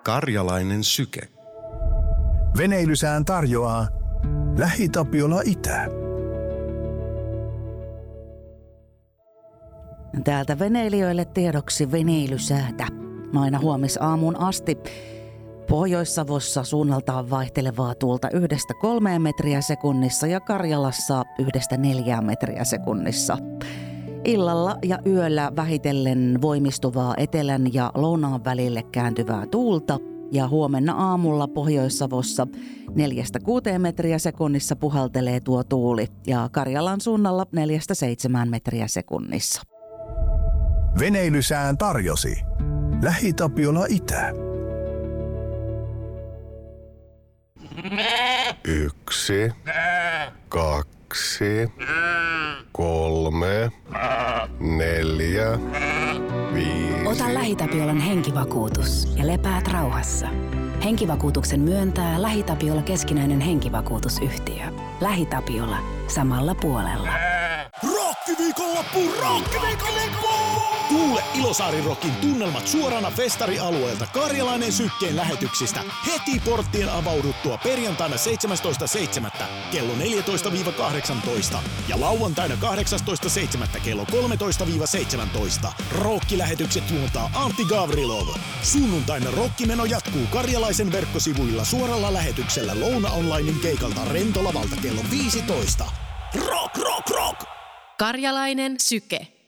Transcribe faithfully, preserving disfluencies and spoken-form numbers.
Karjalainen syke. Veneilysään tarjoaa LähiTapiola Itä. Täältä veneilijöille tiedoksi veneilysäätä. Aina huomisaamuun asti. Pohjois-Savossa suunnaltaan vaihtelevaa tuulta yhdestä kolmeen metriä sekunnissa ja Karjalassa yhdestä neljään metriä sekunnissa. Illalla ja yöllä vähitellen voimistuvaa etelän ja lounaan välille kääntyvää tuulta ja huomenna aamulla Pohjois-Savossa neljästä kuuteen metriä sekunnissa puhaltelee tuo tuuli ja Karjalan suunnalla neljästä seitsemään metriä sekunnissa. Veneilysään tarjosi LähiTapiola Itä. Yksi, kaksi, kolme, neljä, viisi. Ota LähiTapiolan henkivakuutus ja lepäät rauhassa. Henkivakuutuksen myöntää LähiTapiola keskinäinen henkivakuutusyhtiö. LähiTapiola. Samalla puolella. Rokkiviikonloppu! Rokkiviikonloppu! Kuule Ilosaari Rockin tunnelmat suorana festarialueelta Karjalainen sykkeen lähetyksistä heti porttien avauduttua perjantaina seitsemästoista seitsemättä kello neljätoista kahdeksantoista ja lauantaina kahdeksastoista seitsemättä kello kolmetoista seitsemäntoista. Rokkilähetykset juontaa Antti Gavrilov. Sunnuntaina rokkimeno jatkuu Karjalaisen verkkosivuilla suoralla lähetyksellä Louna Onlinein keikalta Rentolavalta kello viisitoista. Rock, rock, rock! Karjalainen syke.